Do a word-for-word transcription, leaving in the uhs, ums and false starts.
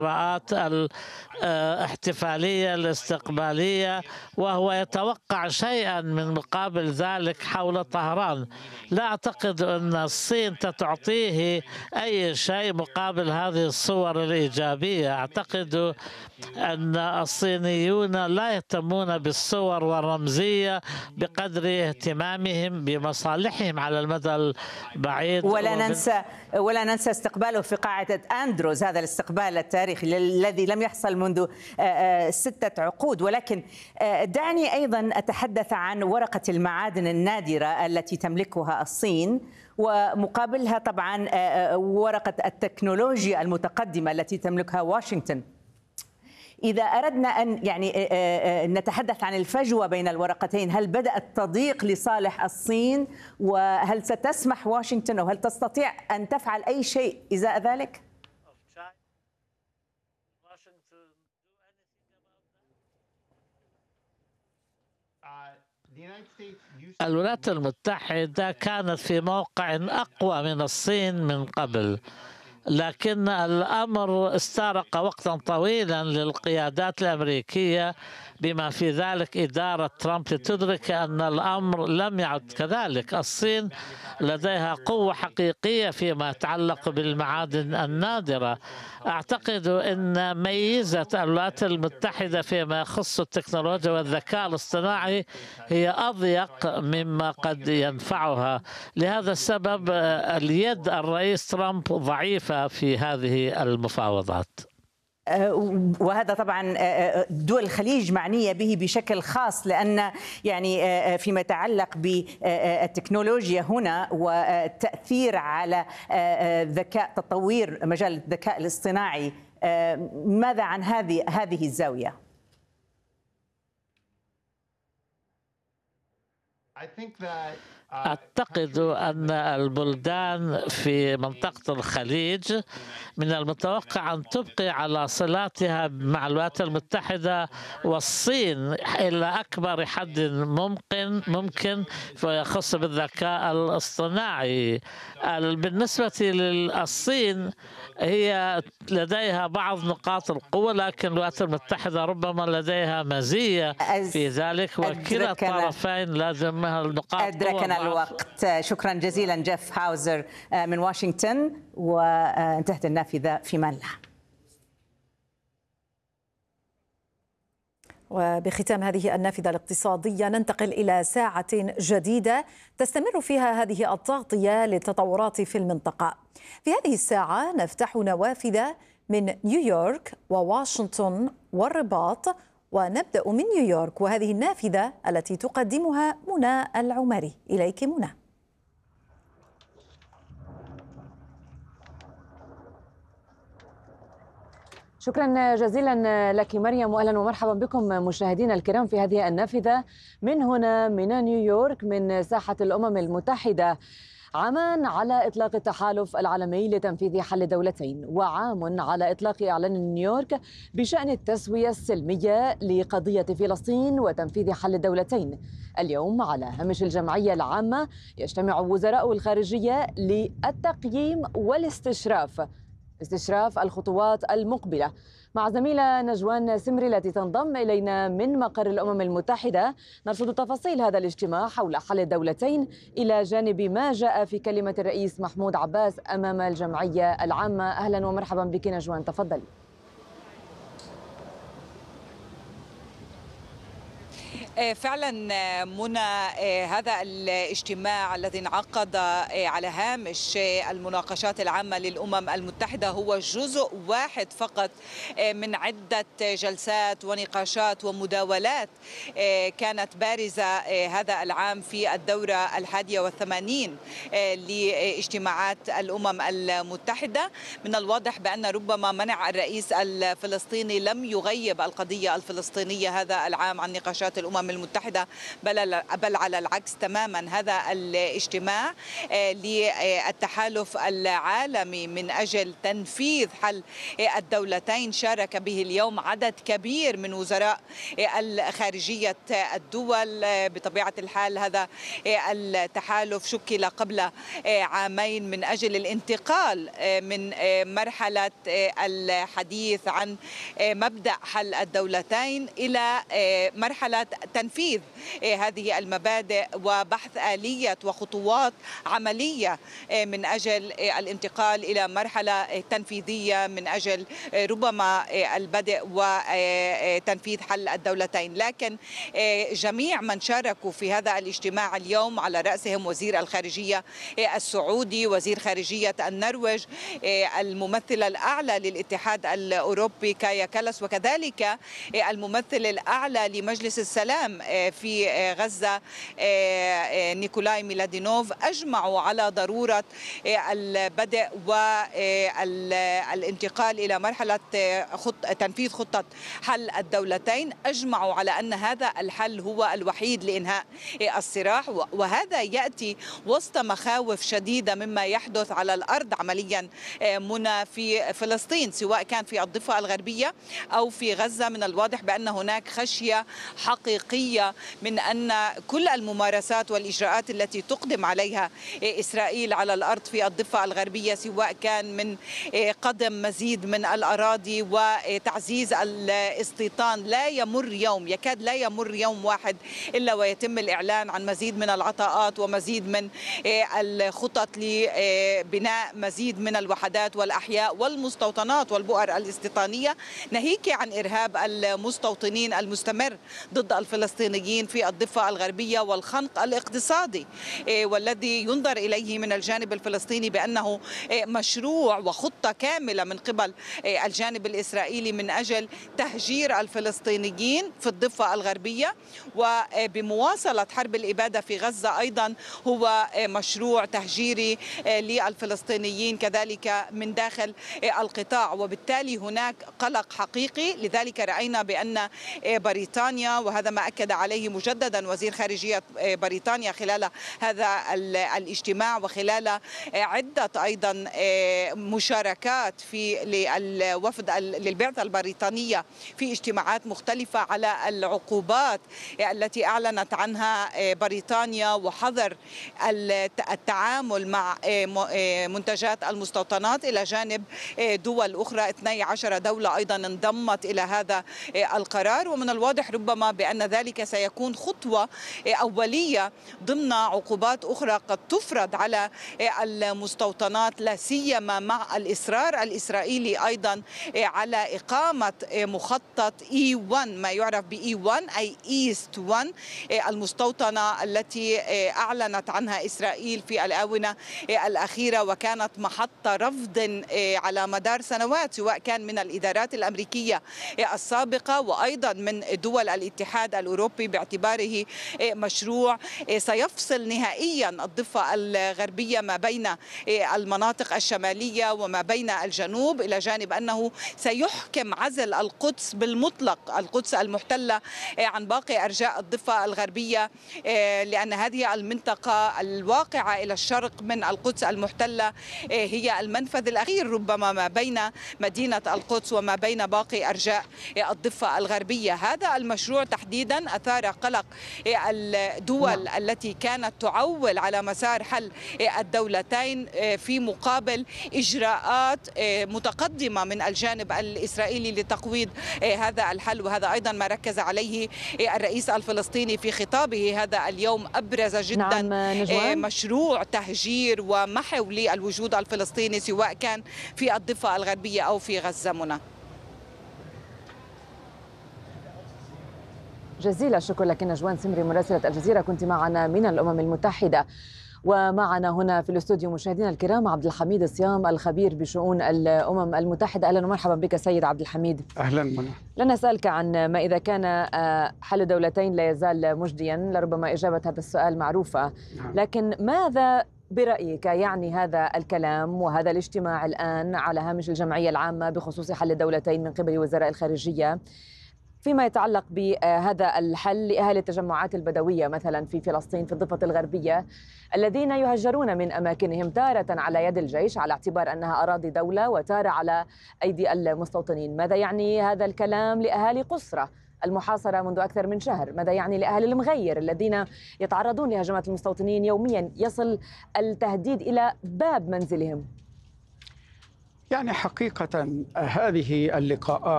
الإجراءات الاحتفالية الاستقبالية، وهو يتوقع شيئا من مقابل ذلك حول طهران. لا أعتقد أن الصين تعطيه أي شيء مقابل هذه الصور الإيجابية. أعتقد أن الصينيون لا يهتمون بالصور والرمزية بقدر اهتمامهم بمصالحهم على المدى البعيد. ولا ننسى ولا ننسى استقباله في قاعدة أندروز، هذا الاستقبال التاريخي الذي لم يحصل منذ ستة عقود. ولكن دعني أيضا أتحدث عن ورقة المعادن النادرة التي تملكها الصين، ومقابلها طبعا ورقة التكنولوجيا المتقدمة التي تملكها واشنطن. إذا أردنا أن يعني نتحدث عن الفجوة بين الورقتين، هل بدأت تضيق لصالح الصين؟ وهل ستسمح واشنطن أو هل تستطيع أن تفعل أي شيء إزاء ذلك؟ الولايات المتحدة كانت في موقع أقوى من الصين من قبل، لكن الأمر استغرق وقتا طويلا للقيادات الأمريكية بما في ذلك إدارة ترامب لتدرك أن الأمر لم يعد كذلك. الصين لديها قوة حقيقية فيما يتعلق بالمعادن النادرة. أعتقد أن ميزة الولايات المتحدة فيما يخص التكنولوجيا والذكاء الاصطناعي هي أضيق مما قد ينفعها. لهذا السبب اليد الرئيس ترامب ضعيفة في هذه المفاوضات. وهذا طبعا دول الخليج معنية به بشكل خاص، لأن يعني فيما يتعلق بالتكنولوجيا هنا والتأثير على ذكاء تطوير مجال الذكاء الاصطناعي، ماذا عن هذه هذه الزاوية؟ أعتقد أن البلدان في منطقة الخليج من المتوقع أن تبقي على صلاتها مع الولايات المتحدة والصين إلى أكبر حد ممكن ممكن فيما يخص بالذكاء الاصطناعي. بالنسبة للصين هي لديها بعض نقاط القوة، لكن الولايات المتحدة ربما لديها مزية في ذلك، وكلا الطرفين لازمها النقاط أدركنا الوقت. شكرا جزيلا جيف هاوزر من واشنطن، وانتهت النافذة في مان الله. وبختام هذه النافذة الاقتصادية ننتقل إلى ساعة جديدة تستمر فيها هذه التغطية للتطورات في المنطقة. في هذه الساعة نفتح نوافذ من نيويورك وواشنطن والرباط، ونبدأ من نيويورك وهذه النافذة التي تقدمها منى العمري. إليك منى. شكرا جزيلا لك مريم، واهلا ومرحبا بكم مشاهدينا الكرام في هذه النافذة من هنا من نيويورك من ساحة الأمم المتحدة. عامان على إطلاق التحالف العالمي لتنفيذ حل دولتين، وعام على إطلاق إعلان نيويورك بشأن التسوية السلمية لقضية فلسطين وتنفيذ حل الدولتين. اليوم على هامش الجمعية العامة يجتمع وزراء الخارجية للتقييم والاستشراف استشراف الخطوات المقبلة مع زميلة نجوان سمري التي تنضم إلينا من مقر الأمم المتحدة. نرصد تفاصيل هذا الاجتماع حول حل الدولتين إلى جانب ما جاء في كلمة الرئيس محمود عباس أمام الجمعية العامة. أهلا ومرحبا بك نجوان، تفضلي. فعلا منى، هذا الاجتماع الذي انعقد على هامش المناقشات العامة للأمم المتحدة هو جزء واحد فقط من عدة جلسات ونقاشات ومداولات كانت بارزة هذا العام في الدورة الحادية والثمانين لاجتماعات الأمم المتحدة. من الواضح بأن ربما منع الرئيس الفلسطيني لم يغيب القضية الفلسطينية هذا العام عن نقاشات الأمم الأمم المتحدة، بل على العكس تماما. هذا الاجتماع للتحالف العالمي من أجل تنفيذ حل الدولتين شارك به اليوم عدد كبير من وزراء الخارجية الدول. بطبيعة الحال هذا التحالف شكل قبل عامين من أجل الانتقال من مرحلة الحديث عن مبدأ حل الدولتين إلى مرحلة تنفيذ هذه المبادئ وبحث آلية وخطوات عملية من أجل الانتقال إلى مرحلة تنفيذية من أجل ربما البدء وتنفيذ حل الدولتين. لكن جميع من شاركوا في هذا الاجتماع اليوم على رأسهم وزير الخارجية السعودي، وزير خارجية النرويج، الممثل الأعلى للاتحاد الأوروبي كايا كالاس، وكذلك الممثل الأعلى لمجلس السلام في غزة نيكولاي ميلادينوف، أجمعوا على ضرورة البدء والانتقال إلى مرحلة خط تنفيذ خطة حل الدولتين. أجمعوا على أن هذا الحل هو الوحيد لإنهاء الصراع، وهذا يأتي وسط مخاوف شديدة مما يحدث على الأرض عمليا منى في فلسطين، سواء كان في الضفة الغربية أو في غزة. من الواضح بأن هناك خشية حقيقية من أن كل الممارسات والإجراءات التي تقدم عليها إسرائيل على الأرض في الضفة الغربية، سواء كان من قدم مزيد من الأراضي وتعزيز الاستيطان، لا يمر يوم، يكاد لا يمر يوم واحد إلا ويتم الإعلان عن مزيد من العطاءات ومزيد من الخطط لبناء مزيد من الوحدات والأحياء والمستوطنات والبؤر الاستيطانية، ناهيك عن إرهاب المستوطنين المستمر ضد الفلسطينيين في الضفة الغربية والخنق الاقتصادي والذي ينظر إليه من الجانب الفلسطيني بأنه مشروع وخطة كاملة من قبل الجانب الإسرائيلي من أجل تهجير الفلسطينيين في الضفة الغربية. وبمواصلة حرب الإبادة في غزة أيضا هو مشروع تهجيري للفلسطينيين كذلك من داخل القطاع، وبالتالي هناك قلق حقيقي. لذلك رأينا بأن بريطانيا، وهذا ما أكد عليه مجددا وزير خارجية بريطانيا خلال هذا الاجتماع وخلال عدة أيضا مشاركات في الوفد للبعثة البريطانية في اجتماعات مختلفة، على العقوبات التي أعلنت عنها بريطانيا وحظر التعامل مع منتجات المستوطنات، إلى جانب دول أخرى اثنتي عشرة دولة أيضا انضمت إلى هذا القرار. ومن الواضح ربما بأن ذلك سيكون خطوة أولية ضمن عقوبات أخرى قد تفرض على المستوطنات، لا سيما مع الإصرار الإسرائيلي أيضا على إقامة مخطط إي واحد، ما يعرف ب إي واحد أي إيست واحد، المستوطنة التي أعلنت عنها إسرائيل في الآونة الأخيرة وكانت محط رفض على مدار سنوات، سواء كان من الإدارات الأمريكية السابقة وأيضا من دول الاتحاد الأوروبي، باعتباره مشروع سيفصل نهائيا الضفة الغربية ما بين المناطق الشمالية وما بين الجنوب، إلى جانب أنه سيحكم عزل القدس بالمطلق، القدس المحتلة، عن باقي أرجاء الضفة الغربية، لأن هذه المنطقة الواقعة إلى الشرق من القدس المحتلة هي المنفذ الأخير ربما ما بين مدينة القدس وما بين باقي أرجاء الضفة الغربية. هذا المشروع تحديدا أثار قلق الدول التي كانت تعول على مسار حل الدولتين في مقابل إجراءات متقدمة من الجانب الإسرائيلي لتقويض هذا الحل، وهذا أيضا ما ركز عليه الرئيس الفلسطيني في خطابه هذا اليوم. أبرز جدا نعم مشروع تهجير ومحو للوجود الفلسطيني سواء كان في الضفة الغربية أو في غزة. منى، جزيل الشكر لك نجوان سمري مراسلة الجزيرة، كنت معنا من الأمم المتحدة. ومعنا هنا في الاستوديو مشاهدينا الكرام عبد الحميد الصيام الخبير بشؤون الأمم المتحدة. أهلا ومرحبا بك سيد عبد الحميد. أهلا منى. لن أسألك عن ما إذا كان حل دولتين لا يزال مجديا، لربما إجابة هذا السؤال معروفة، لكن ماذا برأيك يعني هذا الكلام وهذا الاجتماع الآن على هامش الجمعية العامة بخصوص حل الدولتين من قبل وزراء الخارجية فيما يتعلق بهذا الحل لأهالي التجمعات البدوية مثلا في فلسطين في الضفة الغربية الذين يهجرون من أماكنهم تارة على يد الجيش على اعتبار أنها أراضي دولة وتارة على أيدي المستوطنين. ماذا يعني هذا الكلام لأهالي قسرة المحاصرة منذ أكثر من شهر؟ ماذا يعني لأهل المغير الذين يتعرضون لهجمات المستوطنين يوميا، يصل التهديد إلى باب منزلهم؟ يعني حقيقة هذه اللقاءات